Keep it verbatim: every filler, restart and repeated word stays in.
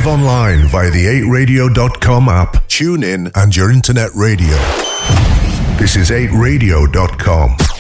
live online via the eight radio dot com app, tune in, and your internet radio. This is eight radio dot com.